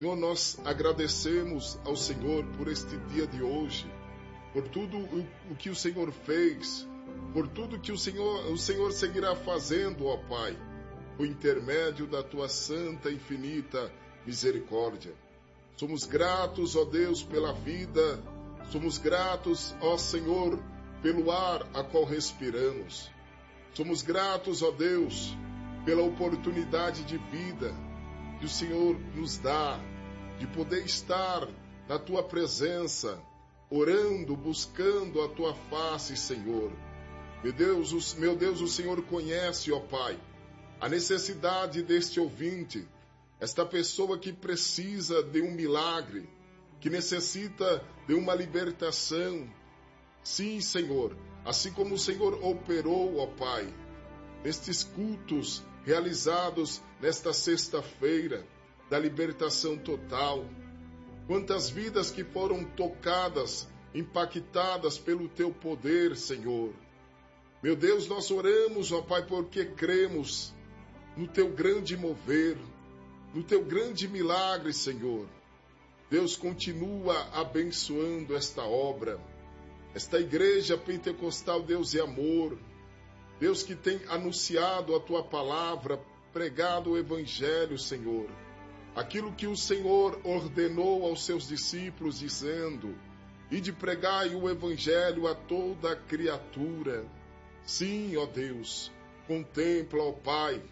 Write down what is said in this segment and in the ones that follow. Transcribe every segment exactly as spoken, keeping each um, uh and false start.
Senhor, nós agradecemos ao Senhor por este dia de hoje, por tudo o, o que o Senhor fez, por tudo que o Senhor, o Senhor seguirá fazendo, ó Pai, por intermédio da Tua santa e infinita misericórdia. Somos gratos, ó Deus, pela vida, somos gratos, ó Senhor, pelo ar a qual respiramos. Somos gratos, ó Deus, pela oportunidade de vida que o Senhor nos dá, de poder estar na Tua presença, orando, buscando a Tua face, Senhor. Meu Deus, o, meu Deus, o Senhor conhece, ó Pai, a necessidade deste ouvinte, esta pessoa que precisa de um milagre, que necessita de uma libertação. Sim, Senhor, assim como o Senhor operou, ó Pai, nestes cultos realizados nesta sexta-feira da libertação total. Quantas vidas que foram tocadas, impactadas pelo Teu poder, Senhor. Meu Deus, nós oramos, ó Pai, porque cremos no Teu grande mover, no Teu grande milagre, Senhor. Deus, continua abençoando esta obra, esta igreja pentecostal, Deus e amor. Deus que tem anunciado a Tua palavra, pregado o Evangelho, Senhor. Aquilo que o Senhor ordenou aos Seus discípulos, dizendo: ide pregai o Evangelho a toda criatura. Sim, ó Deus, contempla, ó Pai,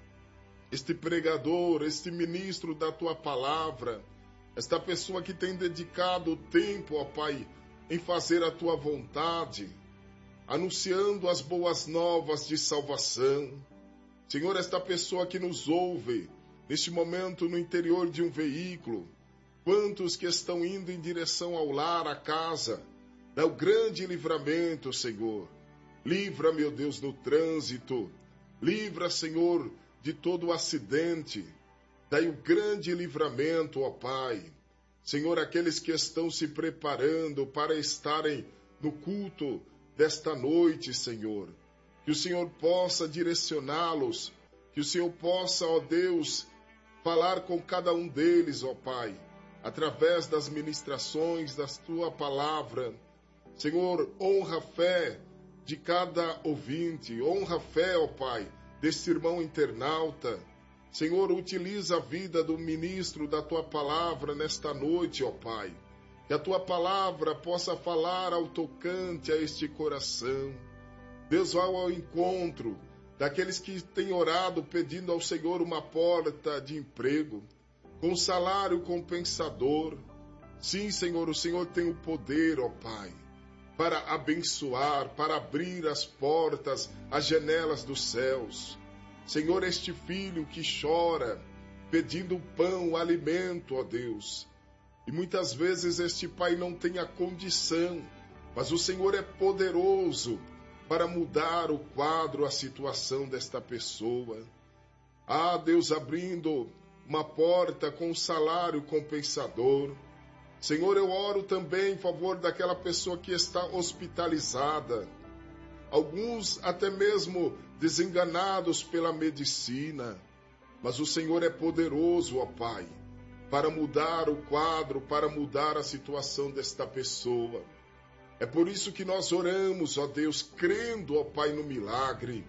este pregador, este ministro da Tua palavra, esta pessoa que tem dedicado o tempo, ó Pai, em fazer a Tua vontade, anunciando as boas novas de salvação. Senhor, esta pessoa que nos ouve, neste momento no interior de um veículo, quantos que estão indo em direção ao lar, à casa, dá o grande livramento, Senhor. Livra, meu Deus, no trânsito, livra, Senhor, de todo o acidente, dai o grande livramento, ó Pai. Senhor, aqueles que estão se preparando para estarem no culto desta noite, Senhor, que o Senhor possa direcioná-los, que o Senhor possa, ó Deus, falar com cada um deles, ó Pai, através das ministrações da Tua palavra. Senhor, honra a fé de cada ouvinte, honra a fé, ó Pai, deste irmão internauta. Senhor, utiliza a vida do ministro da Tua palavra nesta noite, ó Pai. Que a Tua palavra possa falar ao tocante a este coração. Deus, vá ao encontro daqueles que têm orado pedindo ao Senhor uma porta de emprego, com salário compensador. Sim, Senhor, o Senhor tem o poder, ó Pai, para abençoar, para abrir as portas, as janelas dos céus. Senhor, este filho que chora, pedindo pão, o alimento, ó Deus. E muitas vezes este pai não tem a condição, mas o Senhor é poderoso para mudar o quadro, a situação desta pessoa. Ah, Deus, abrindo uma porta com um salário compensador. Senhor, eu oro também em favor daquela pessoa que está hospitalizada. Alguns até mesmo desenganados pela medicina. Mas o Senhor é poderoso, ó Pai, para mudar o quadro, para mudar a situação desta pessoa. É por isso que nós oramos, ó Deus, crendo, ó Pai, no milagre.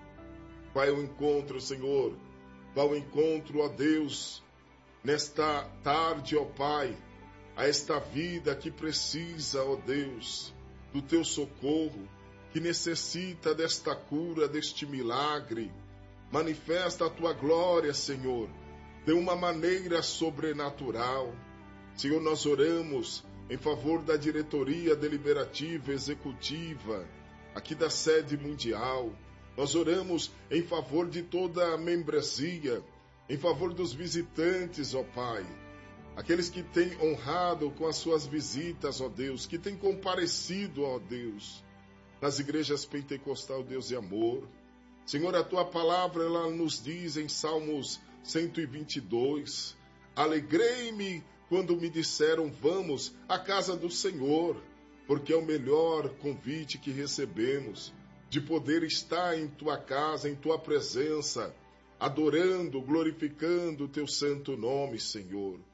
Vai ao encontro, Senhor, vai ao encontro, ó Deus, nesta tarde, ó Pai, a esta vida que precisa, ó Deus, do Teu socorro, que necessita desta cura, deste milagre. Manifesta a Tua glória, Senhor, de uma maneira sobrenatural. Senhor, nós oramos em favor da diretoria deliberativa executiva aqui da sede mundial. Nós oramos em favor de toda a membresia, em favor dos visitantes, ó Pai, aqueles que têm honrado com as suas visitas, ó Deus, que têm comparecido, ó Deus, nas igrejas pentecostal, Deus e amor. Senhor, a Tua palavra, ela nos diz em Salmos cento e vinte e dois, alegrei-me quando me disseram, vamos à casa do Senhor, porque é o melhor convite que recebemos, de poder estar em Tua casa, em Tua presença, adorando, glorificando o Teu santo nome, Senhor.